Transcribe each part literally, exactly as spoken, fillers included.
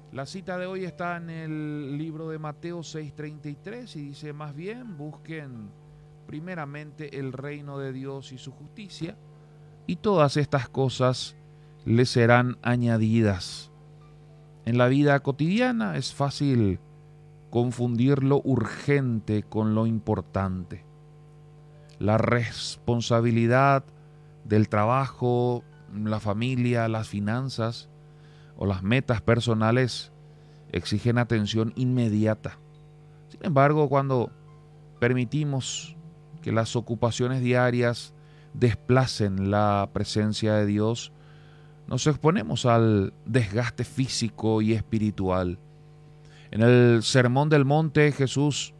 La cita de hoy está en el libro de Mateo seis treinta y tres y dice: más bien busquen primeramente el reino de Dios y su justicia, y todas estas cosas les serán añadidas. En la vida cotidiana es fácil confundir lo urgente con lo importante. La responsabilidad del trabajo, la familia, las finanzas o las metas personales exigen atención inmediata. Sin embargo, cuando permitimos que las ocupaciones diarias desplacen la presencia de Dios, nos exponemos al desgaste físico y espiritual. En el Sermón del Monte, Jesús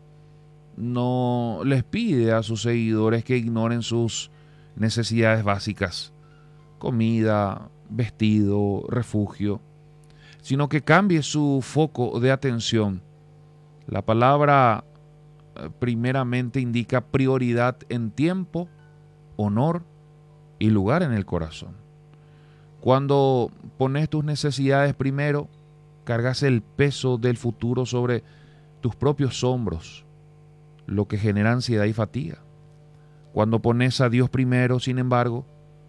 no les pide a sus seguidores que ignoren sus necesidades básicas: comida, vestido, refugio, sino que cambie su foco de atención. La palabra eh, primeramente indica prioridad en tiempo, honor y lugar en el corazón. Cuando pones tus necesidades primero, cargas el peso del futuro sobre tus propios hombros, lo que genera ansiedad y fatiga. Cuando pones a Dios primero, sin embargo,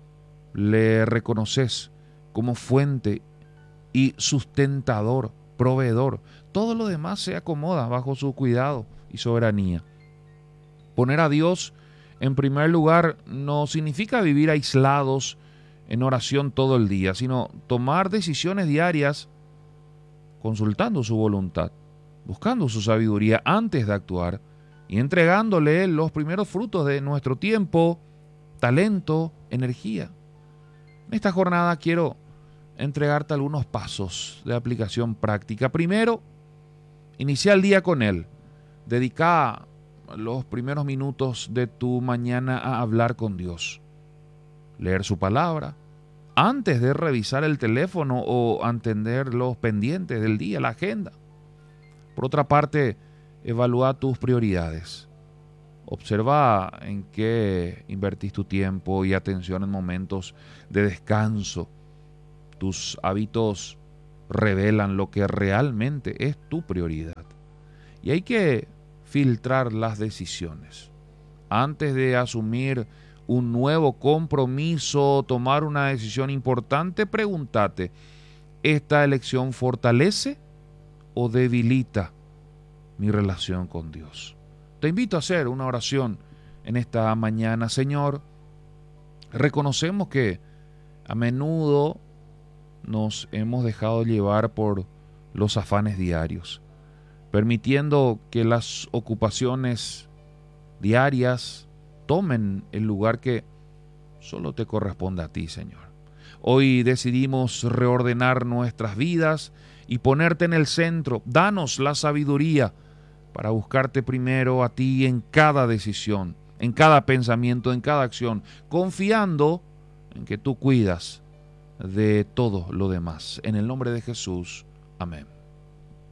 le reconoces como fuente y sustentador, proveedor. Todo lo demás se acomoda bajo su cuidado y soberanía. Poner a Dios en primer lugar no significa vivir aislados en oración todo el día, sino tomar decisiones diarias consultando su voluntad, buscando su sabiduría antes de actuar y entregándole los primeros frutos de nuestro tiempo, talento, energía. En esta jornada quiero entregarte algunos pasos de aplicación práctica. Primero, inicia el día con Él. Dedica los primeros minutos de tu mañana a hablar con Dios. Leer su palabra antes de revisar el teléfono o atender los pendientes del día, la agenda. Por otra parte, evalúa tus prioridades. Observa en qué invertís tu tiempo y atención en momentos de descanso. Tus hábitos revelan lo que realmente es tu prioridad. Y hay que filtrar las decisiones. Antes de asumir un nuevo compromiso, tomar una decisión importante, pregúntate: ¿esta elección fortalece o debilita mi relación con Dios? Te invito a hacer una oración en esta mañana. Señor, reconocemos que a menudo nos hemos dejado llevar por los afanes diarios, permitiendo que las ocupaciones diarias tomen el lugar que solo te corresponde a ti, Señor. Hoy decidimos reordenar nuestras vidas y ponerte en el centro. Danos la sabiduría para buscarte primero a ti en cada decisión, en cada pensamiento, en cada acción, confiando en que tú cuidas de todo lo demás. En el nombre de Jesús, amén.